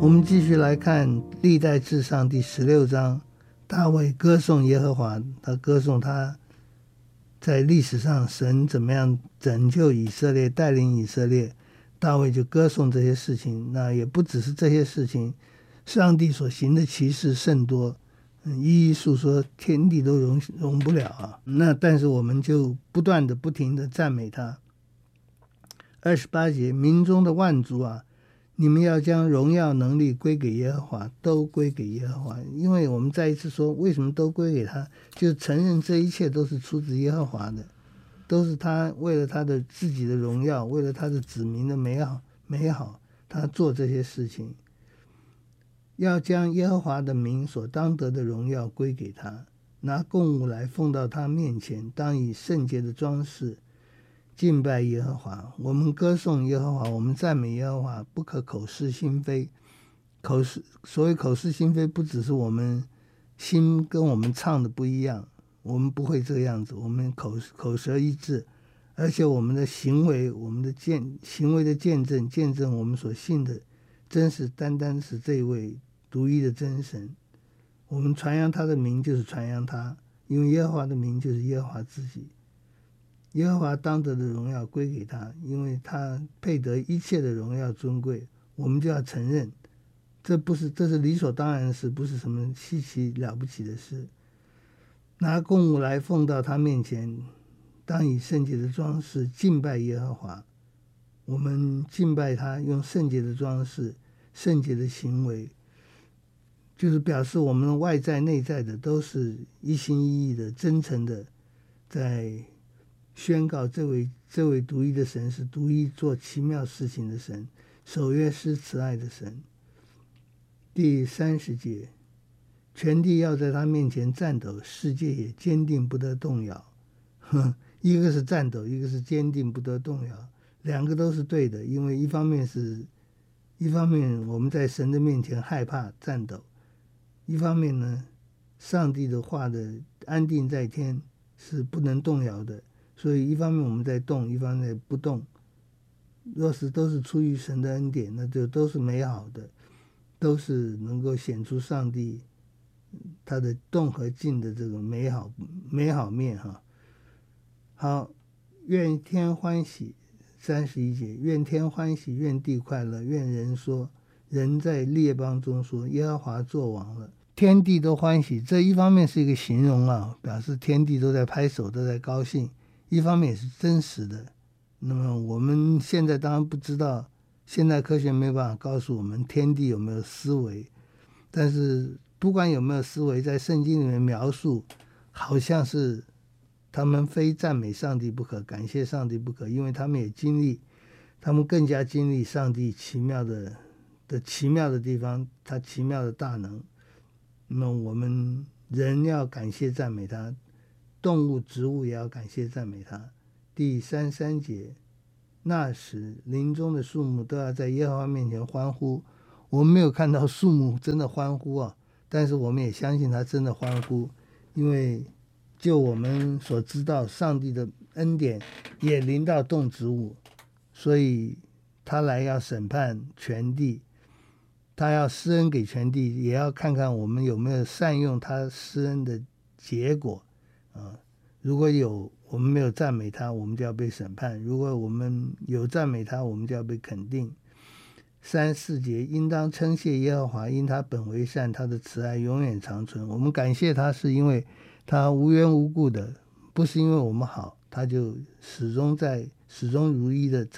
我们继续来看历代志上第16章，大卫歌颂耶和华，他歌颂他在历史上神怎么样拯救以色列，带领以色列，大卫就歌颂这些事情。那也不只是这些事情，上帝所行的奇事甚多，一一述说，天地都容不了啊。那但是我们就不停的赞美他。28节，民中的万族啊，你们要将荣耀能力归给耶和华，都归给耶和华。因为我们再一次说，为什么都归给他，就承认这一切都是出自耶和华的，都是他为了他的自己的荣耀，为了他的子民的美好，他做这些事情。要将耶和华的名所当得的荣耀归给他，拿供物来奉到他面前，当以圣洁的装饰敬拜耶和华。我们歌颂耶和华，我们赞美耶和华，不可口是心非。所谓口是心非，不只是我们心跟我们唱的不一样，我们不会这个样子，我们口舌一致，而且我们的行为，我们的行为的见证我们所信的真是单单是这一位独一的真神。我们传扬他的名，就是传扬他，因为耶和华的名就是耶和华自己。耶和华当得的荣耀归给他，因为他配得一切的荣耀尊贵。我们就要承认，这是理所当然的事，不是什么稀奇了不起的事。拿供物来奉到他面前，当以圣洁的装饰敬拜耶和华。我们敬拜他，用圣洁的装饰，圣洁的行为，就是表示我们外在内在的都是一心一意的、真诚的，在宣告这位独一的神是独一做奇妙事情的神，守约施慈爱的神。第30节，全地要在他面前颤抖，世界也坚定不得动摇。一个是颤抖，一个是坚定不得动摇，两个都是对的。因为一方面我们在神的面前害怕颤抖，一方面呢，上帝的话的安定在天是不能动摇的，所以一方面我们在动，一方面不动。若是都是出于神的恩典，那就都是美好的，都是能够显出上帝他的动和静的这个美好面哈。好，愿天欢喜。31节，愿天欢喜，愿地快乐，愿人在列邦中说，耶和华作王了，天地都欢喜。这一方面是一个形容啊，表示天地都在拍手，都在高兴，一方面也是真实的。那么我们现在当然不知道，现代科学没办法告诉我们天地有没有思维，但是不管有没有思维，在圣经里面描述，好像是他们非赞美上帝不可，感谢上帝不可，因为他们更加经历上帝奇妙的地方，他奇妙的大能。那么我们人要感谢赞美他，动物植物也要感谢赞美他。第33节，那时林中的树木都要在耶和华面前欢呼。我们没有看到树木真的欢呼啊，但是我们也相信他真的欢呼，因为就我们所知道，上帝的恩典也临到动植物，所以他来要审判全地，他要施恩给全地，也要看看我们有没有善用他施恩的结果啊。如果我们没有赞美他，我们就要被审判；如果我们有赞美他，我们就要被肯定。34节，应当称谢耶和华，因他本为善，他的慈爱永远长存。我们感谢他，是因为他无缘无故的，不是因为我们好，他就始终如一的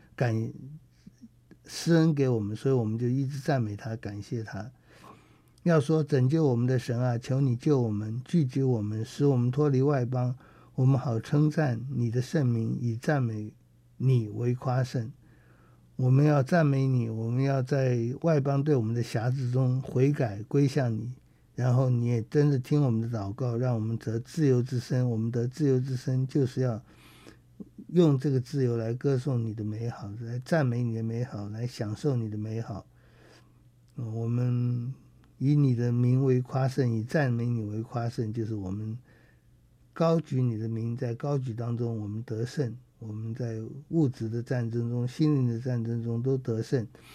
施恩给我们，所以我们就一直赞美他，感谢他。要说拯救我们的神啊，求你救我们，聚集我们，使我们脱离外邦，我们好称赞你的圣名，以赞美你为夸胜。我们要赞美你，我们要在外邦对我们的辖制中悔改归向你，然后你也真的听我们的祷告，让我们得自由之身。我们得自由之身，就是要用这个自由来歌颂你的美好，来赞美你的美好，来享受你的美好。我们以你的名为夸胜，以赞美你为夸胜，就是我们高举你的名，在高举当中我们得胜，我们在物质的战争中、心灵的战争中都得胜。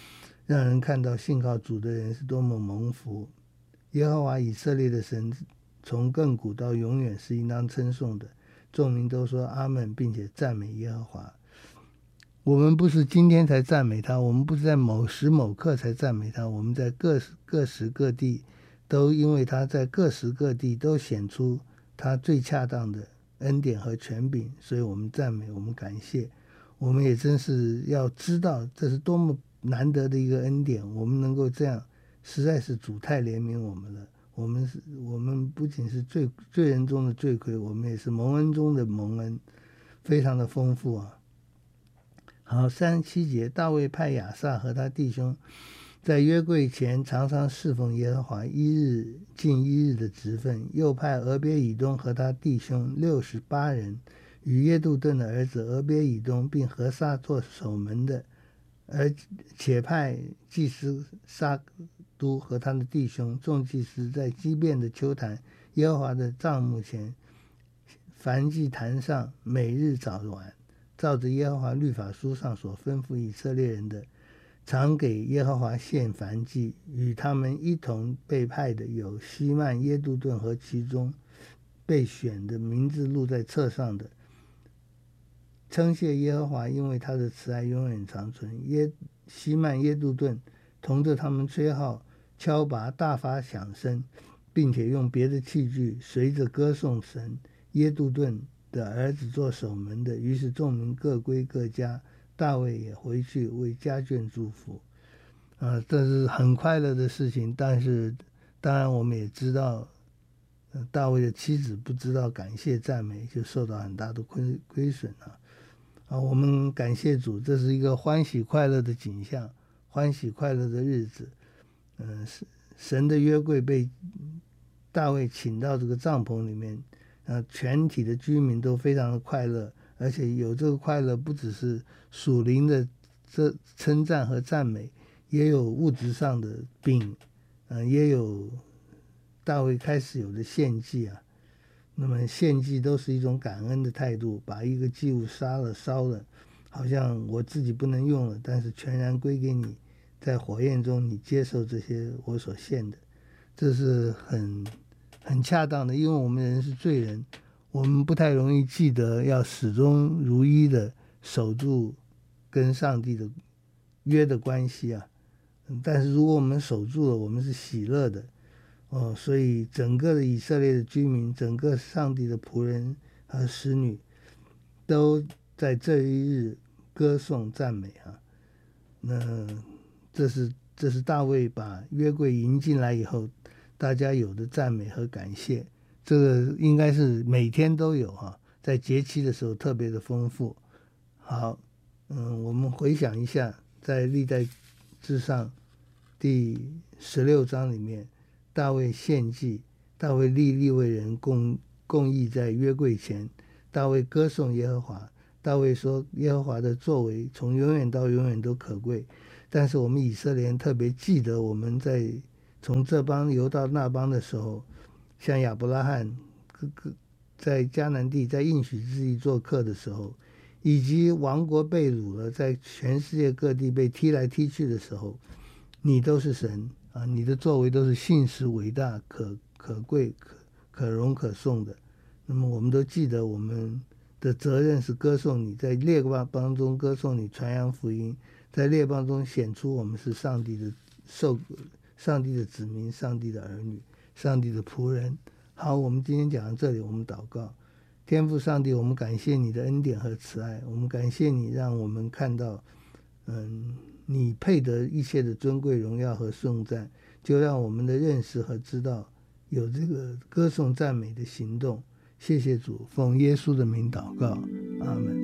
让人看到信靠主的人是多么蒙福。耶和华以色列的神从亘古到永远是应当称颂的。众民都说阿们，并且赞美耶和华。我们不是今天才赞美他，我们不是在某时某刻才赞美他，我们在各时各地都因为他在各时各地都显出他最恰当的恩典和权柄，所以我们赞美，我们感谢。我们也真是要知道这是多么难得的一个恩典，我们能够这样，实在是主太怜悯我们了。我们不仅是罪人中的罪魁，我们也是蒙恩中的蒙恩，非常的丰富啊。好，37节，大卫派亚萨和他弟兄在约柜前常常侍奉耶和华，一日尽一日的职分，又派俄别以东和他弟兄68人与耶杜顿的儿子俄别以东并何撒做守门的，而且派祭司撒都和他的弟兄众祭司在基遍的丘坛耶和华的帐幕前燔祭坛上每日早晚，照着耶和华律法书上所吩咐以色列人的，常给耶和华献燔祭。与他们一同被派的有希曼、耶杜顿和其中被选的名字录在册上的，称谢耶和华，因为他的慈爱永远长存。希曼、耶杜顿同着他们吹号、敲拔，大发响声，并且用别的器具随着歌颂神。耶杜顿的儿子做守门的，于是众民各归各家，大卫也回去为家眷祝福。这是很快乐的事情，但是当然我们也知道，大卫的妻子不知道感谢赞美，就受到很大的亏损啊。我们感谢主，这是一个欢喜快乐的景象，欢喜快乐的日子。神的约柜被大卫请到这个帐篷里面，全体的居民都非常的快乐，而且有这个快乐不只是属灵的这称赞和赞美，也有物质上的饼，也有大卫开始有的献祭啊。那么献祭都是一种感恩的态度，把一个祭物杀了烧了，好像我自己不能用了，但是全然归给你，在火焰中你接受这些我所献的，这是很恰当的。因为我们人是罪人，我们不太容易记得要始终如一的守住跟上帝的约的关系啊。但是如果我们守住了，我们是喜乐的。所以整个的以色列的居民，整个上帝的仆人和使女，都在这一日歌颂赞美啊。那这是大卫把约柜迎进来以后，大家有的赞美和感谢，这个应该是每天都有啊，在节期的时候特别的丰富。好，我们回想一下，在历代志上第16章里面，大卫献祭，大卫立位人共议在约柜前，大卫歌颂耶和华，大卫说耶和华的作为从永远到永远都可贵。但是我们以色列人特别记得，我们在从这邦游到那邦的时候，像亚伯拉罕在迦南地在应许之地做客的时候，以及王国被掳了，在全世界各地被踢来踢去的时候，你都是神啊！你的作为都是信实伟大、可贵、可荣可颂的。那么我们都记得，我们的责任是歌颂你，在列邦中歌颂你，传扬福音，在列邦中显出我们是上帝的子民，上帝的儿女，上帝的仆人。好，我们今天讲到这里，我们祷告。天父上帝，我们感谢你的恩典和慈爱，我们感谢你让我们看到你配得一切的尊贵荣耀和颂赞，就让我们的认识和知道有这个歌颂赞美的行动。谢谢主，奉耶稣的名祷告，阿们。